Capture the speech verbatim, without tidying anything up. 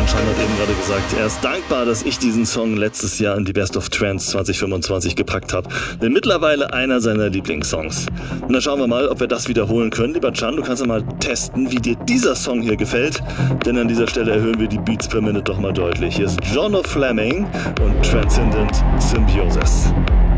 Chan hat eben gerade gesagt, er ist dankbar, dass ich diesen Song letztes Jahr in die Best of Trance zwanzig fünfundzwanzig gepackt habe. Denn mittlerweile einer seiner Lieblingssongs. Und dann schauen wir mal, ob wir das wiederholen können. Lieber Chan, du kannst ja mal testen, wie dir dieser Song hier gefällt. Denn an dieser Stelle erhöhen wir die Beats per Minute doch mal deutlich. Hier ist Jono Fleming und Transcendent Symbiosis.